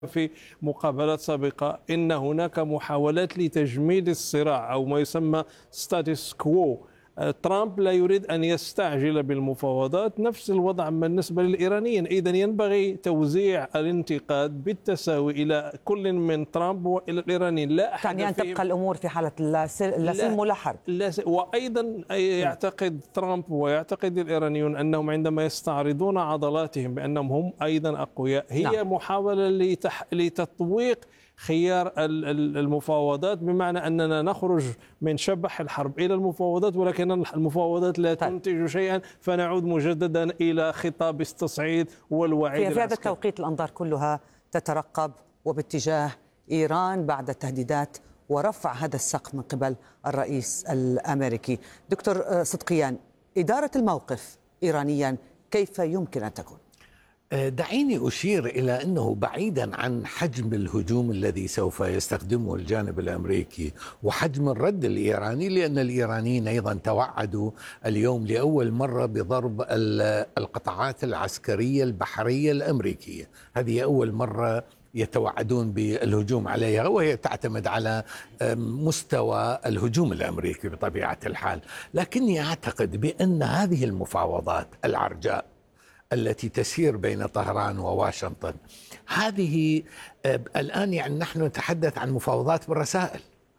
في مقابلات سابقة إن هناك محاولات لتجميد الصراع أو ما يسمى ستاتيس كوو. ترامب لا يريد أن يستعجل بالمفاوضات، نفس الوضع بالنسبة للإيرانيين. إذن ينبغي توزيع الانتقاد بالتساوي إلى كل من ترامب وإلى الإيرانيين. لا أحد يعني أن تبقى الأمور في حالة لا سلم ولا حرب. وأيضا يعتقد ترامب ويعتقد الإيرانيون أنهم عندما يستعرضون عضلاتهم بأنهم هم أيضا أقوياء، هي محاولة لتطويق خيار المفاوضات، بمعنى أننا نخرج من شبح الحرب إلى المفاوضات، ولكن المفاوضات لا تنتج شيئا، فنعود مجددا إلى خطاب التصعيد والوعيد. في هذا التوقيت الأنظار كلها تترقب وباتجاه إيران بعد التهديدات ورفع هذا السقف من قبل الرئيس الأمريكي. دكتور صدقيان، إدارة الموقف إيرانيا كيف يمكن أن تكون؟ دعيني أشير إلى أنه بعيدا عن حجم الهجوم الذي سوف يستخدمه الجانب الأمريكي وحجم الرد الإيراني، لأن الإيرانيين أيضا توعدوا اليوم لأول مرة بضرب القطاعات العسكرية البحرية الأمريكية. هذه أول مرة يتوعدون بالهجوم عليها، وهي تعتمد على مستوى الهجوم الأمريكي بطبيعة الحال. لكني أعتقد بأن هذه المفاوضات العرجاء التي تسير بين طهران وواشنطن، هذه الآن يعني نحن نتحدث عن مفاوضات بالرسائل.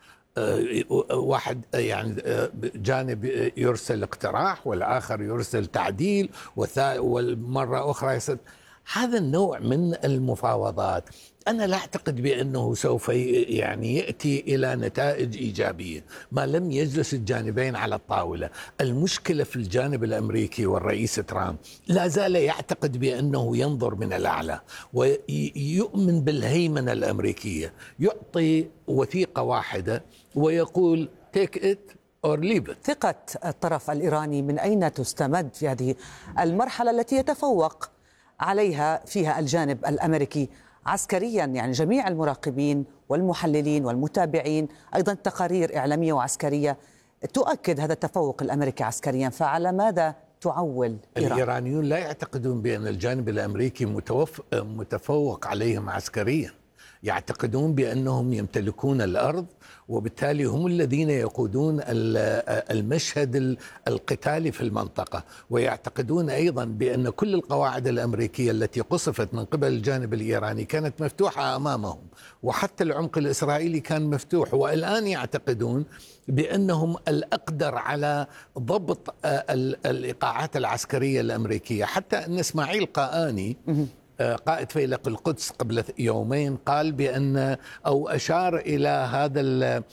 واحد يعني جانب يرسل اقتراح والآخر يرسل تعديل والمرة أخرى هذا النوع من المفاوضات أنا لا أعتقد بأنه سوف يعني يأتي إلى نتائج إيجابية ما لم يجلس الجانبين على الطاولة. المشكلة في الجانب الأمريكي والرئيس ترامب لا زال يعتقد بأنه ينظر من الأعلى ويؤمن بالهيمنة الأمريكية، يعطي وثيقة واحدة ويقول take it or leave it. ثقة الطرف الإيراني من أين تستمد في هذه المرحلة التي يتفوق عليها فيها الجانب الأمريكي عسكريا؟ يعني جميع المراقبين والمحللين والمتابعين، أيضا تقارير إعلامية وعسكرية تؤكد هذا التفوق الأمريكي عسكريا، فعلى ماذا تعول إيران؟ الإيرانيون لا يعتقدون بأن الجانب الأمريكي متفوق عليهم عسكريا، يعتقدون بأنهم يمتلكون الأرض وبالتالي هم الذين يقودون المشهد القتالي في المنطقة، ويعتقدون أيضا بأن كل القواعد الأمريكية التي قصفت من قبل الجانب الإيراني كانت مفتوحة أمامهم، وحتى العمق الإسرائيلي كان مفتوح، والآن يعتقدون بأنهم الأقدر على ضبط الإيقاعات العسكرية الأمريكية. حتى أن إسماعيل قآني قائد فيلق القدس قبل يومين قال بأن أو أشار إلى هذا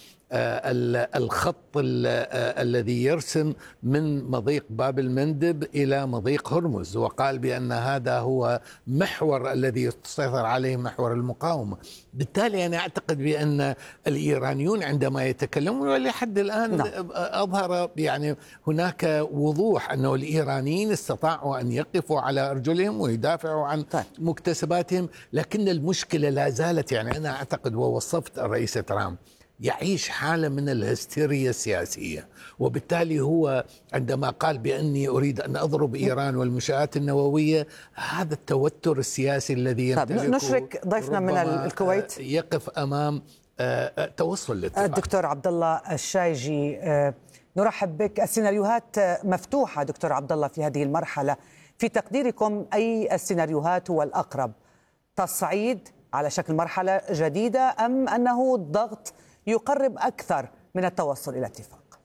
الخط الذي يرسم من مضيق باب المندب إلى مضيق هرمز، وقال بأن هذا هو محور الذي تسيطر عليه محور المقاومة. بالتالي أنا أعتقد بأن الإيرانيون عندما يتكلمون ولحد الآن أظهر يعني هناك وضوح أنه الإيرانيين استطاعوا أن يقفوا على أرجلهم ويدافعوا عن مكتسباتهم، لكن المشكلة لا زالت، يعني أنا أعتقد ووصفت الرئيس ترامب يعيش حالة من الهستيريا السياسية، وبالتالي هو عندما قال بأني أريد أن أضرب إيران والمنشآت النووية، هذا التوتر السياسي الذي يمتلكه نشرك ضيفنا من الكويت يقف أمام توصل للاتفاق. الدكتور عبد الله الشايجي، نرحب بك. السيناريوهات مفتوحة دكتور عبد الله في هذه المرحلة، في تقديركم أي السيناريوهات هو الأقرب؟ تصعيد على شكل مرحلة جديدة أم أنه الضغط يقرب أكثر من التوصل إلى اتفاق؟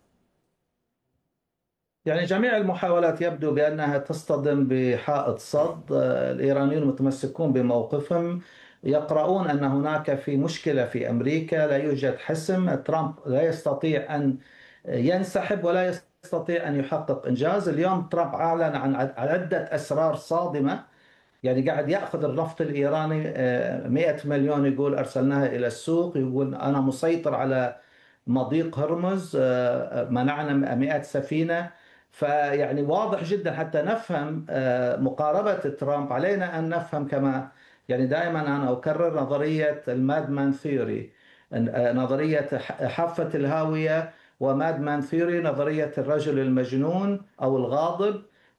يعني جميع المحاولات يبدو بأنها تصطدم بحائط صد. الإيرانيون متمسكون بموقفهم، يقرؤون أن هناك في مشكلة في أمريكا، لا يوجد حسم. ترامب لا يستطيع أن ينسحب ولا يستطيع أن يحقق إنجاز. اليوم ترامب أعلن عن عدة أسرار صادمة، يعني قاعد يأخذ النفط الإيراني 100 مليون يقول أرسلناها إلى السوق، يقول أنا مسيطر على مضيق هرمز، منعنا 100 سفينة. فيعني واضح جدا حتى نفهم مقاربة ترامب. علينا أن نفهم كما يعني دائما أنا أكرر نظرية المادمان ثيوري، نظرية حافة الهاوية، ومادمان ثيوري نظرية الرجل المجنون أو الغاضب.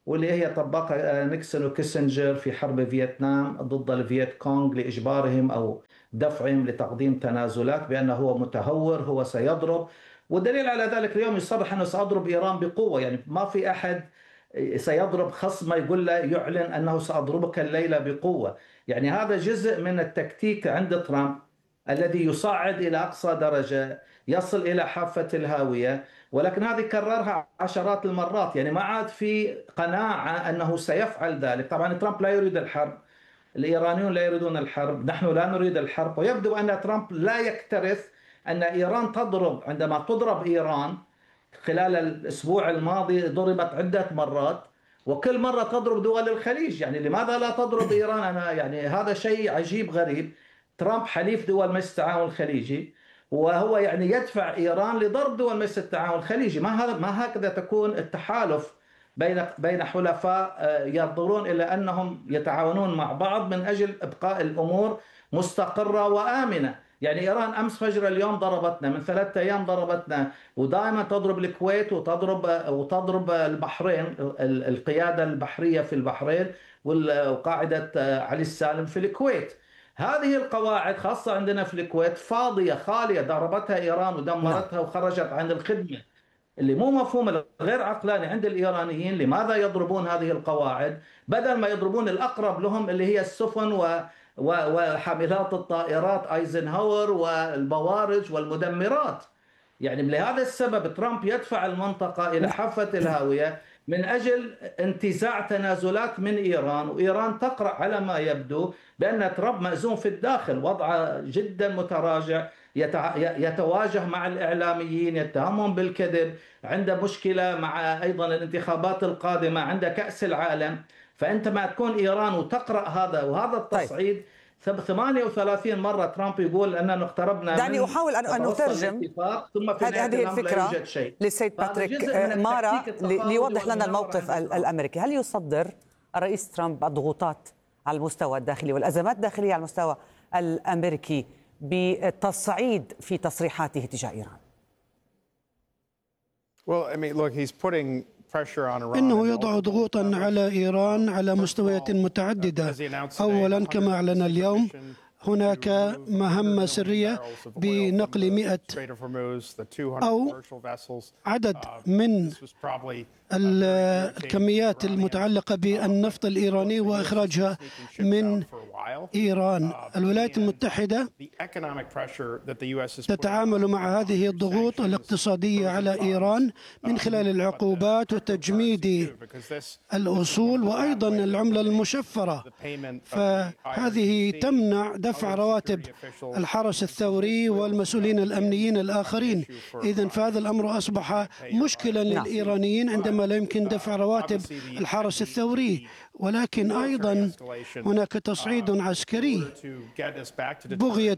واللي هي طبقها نيكسون وكيسنجر في حرب فيتنام ضد الفيت كونغ لإجبارهم أو دفعهم لتقديم تنازلات بأنه هو متهور، هو سيضرب. والدليل على ذلك اليوم يصرح أنه سأضرب إيران بقوة. يعني ما في أحد سيضرب خصمه يقول له يعلن أنه سأضربك الليلة بقوة. يعني هذا جزء من التكتيك عند ترامب الذي يصعد إلى أقصى درجة، يصل إلى حافة الهاوية، ولكن هذه كررها عشرات المرات. يعني ما عاد في قناعة أنه سيفعل ذلك. طبعا ترامب لا يريد الحرب، الإيرانيون لا يريدون الحرب، نحن لا نريد الحرب. ويبدو أن ترامب لا يكترث أن إيران تضرب. عندما تضرب إيران خلال الأسبوع الماضي ضربت عدة مرات، وكل مرة تضرب دول الخليج. يعني لماذا لا تضرب إيران؟ أنا يعني هذا شيء عجيب غريب. ترامب حليف دول مجلس التعاون الخليجي، وهو يعني يدفع إيران لضرب دول مجلس التعاون الخليجي. ما هكذا تكون التحالف بين حلفاء ينظرون إلى أنهم يتعاونون مع بعض من أجل إبقاء الأمور مستقرة وآمنة. يعني إيران أمس فجر اليوم ضربتنا، من 3 أيام ضربتنا، ودائما تضرب الكويت وتضرب البحرين، القيادة البحرية في البحرين وقاعدة علي السالم في الكويت. هذه القواعد خاصة عندنا في الكويت فاضية خالية، ضربتها إيران ودمرتها وخرجت عن الخدمة. اللي مو مفهوم الغير عقلاني عند الإيرانيين، لماذا يضربون هذه القواعد بدل ما يضربون الأقرب لهم اللي هي السفن وحاملات الطائرات ايزنهاور والبوارج والمدمرات. يعني لهذا السبب ترامب يدفع المنطقة إلى حافة الهاوية من أجل انتزاع تنازلات من إيران. وإيران تقرأ على ما يبدو بأن ترامب مأزوم في الداخل، وضعه جدا متراجع، يتواجه مع الإعلاميين، يتهمهم بالكذب، عنده مشكلة مع أيضا الانتخابات القادمة، عنده كأس العالم. فأنت ما تكون إيران وتقرأ هذا وهذا التصعيد. 38 مرة ترامب يقول أننا اقتربنا. دعني أحاول أن أترجم ثم في هذه الفكرة للسيد باتريك مارا ليوضح لنا الموقف الأمريكي. هل يصدر الرئيس ترامب الضغوطات على المستوى الداخلي والأزمات الداخلية على المستوى الأمريكي بالتصعيد في تصريحاته تجاه إيران؟ إنه يضع ضغوطا على إيران على مستويات متعددة. أولا كما أعلن اليوم هناك مهمة سرية بنقل 100 أو عدد من الكميات المتعلقة بالنفط الإيراني وإخراجها من إيران. الولايات المتحدة تتعامل مع هذه الضغوط الاقتصادية على إيران من خلال العقوبات وتجميد الأصول وأيضا العملة المشفرة، فهذه تمنع دفع رواتب الحرس الثوري والمسؤولين الأمنيين الآخرين. إذن فهذا الأمر أصبح مشكلا للإيرانيين عندما لا يمكن دفع رواتب الحرس الثوري. ولكن أيضا هناك تصعيد عسكري بغية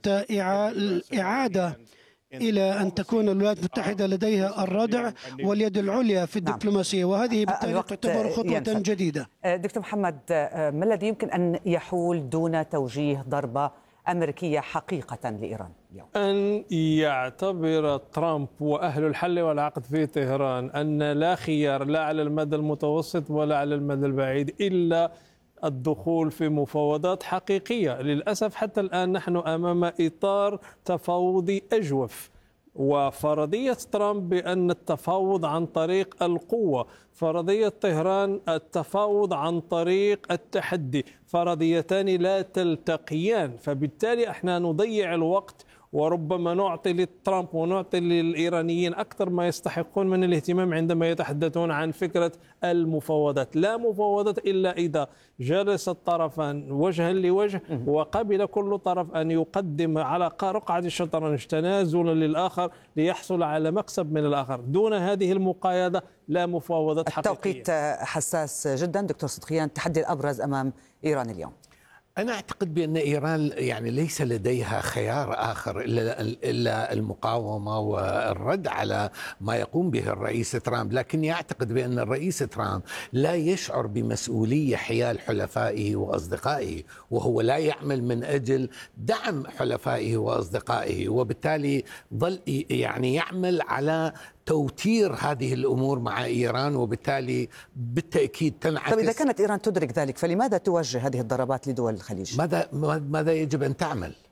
إعادة إلى أن تكون الولايات المتحدة لديها الردع واليد العليا في الدبلوماسية، وهذه بالتالي تعتبر خطوة جديدة. دكتور محمد، ما الذي يمكن أن يحول دون توجيه ضربة أمريكية حقيقة لإيران اليوم؟ أن يعتبر ترامب وأهل الحل والعقد في طهران أن لا خيار لا على المدى المتوسط ولا على المدى البعيد إلا الدخول في مفاوضات حقيقية. للأسف حتى الآن نحن أمام إطار تفاوضي أجوف، وفرضية ترامب بأن التفاوض عن طريق القوة، فرضية طهران التفاوض عن طريق التحدي، فرضيتان لا تلتقيان. فبالتالي احنا نضيع الوقت، وربما نعطي لترامب ونعطي للإيرانيين أكثر ما يستحقون من الاهتمام عندما يتحدثون عن فكرة المفاوضات. لا مفاوضات إلا إذا جلس الطرفان وجها لوجه وقبل كل طرف أن يقدم على رقعة الشطرنج تنازلا للآخر ليحصل على مكسب من الآخر. دون هذه المقايضة لا مفاوضات حقيقية. التوقيت حساس جدا. دكتور صدقيان، التحدي الأبرز أمام إيران اليوم؟ أنا أعتقد بأن إيران يعني ليس لديها خيار آخر إلا المقاومة والرد على ما يقوم به الرئيس ترامب. لكن أعتقد بأن الرئيس ترامب لا يشعر بمسؤولية حيال حلفائه وأصدقائه، وهو لا يعمل من أجل دعم حلفائه وأصدقائه، وبالتالي ظل يعني يعمل على توتير هذه الأمور مع إيران، وبالتالي بالتأكيد تنعكس. طيب إذا كانت إيران تدرك ذلك فلماذا توجه هذه الضربات لدول الخليج؟ ماذا يجب أن تعمل؟